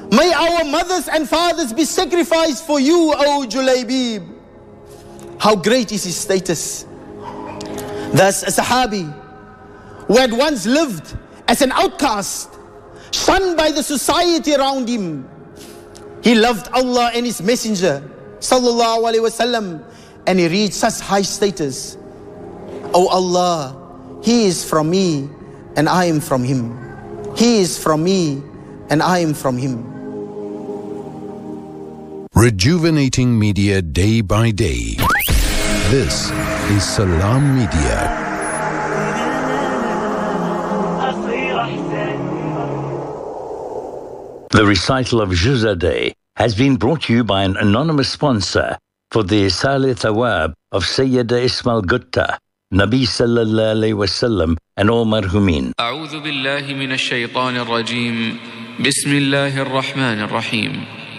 May our mothers and fathers be sacrificed for you, O Julaybib. How great is his status. Thus a Sahabi who had once lived as an outcast, shunned by the society around him. He loved Allah and His Messenger, sallallahu alaihi wasallam, and he reached such high status. O Allah, he is from me and I am from him. He is from me and I am from him. Rejuvenating media day by day. This is Salam Media. The recital of Juzadeh has been brought to you by an anonymous sponsor for the Isal Thawab of Sayyida Ismail Gutta, Nabi Sallallahu Alaihi Wasallam, and all marhumin. أعوذ بالله من الشيطان الرجيم. بسم الله الرحمن الرحيم.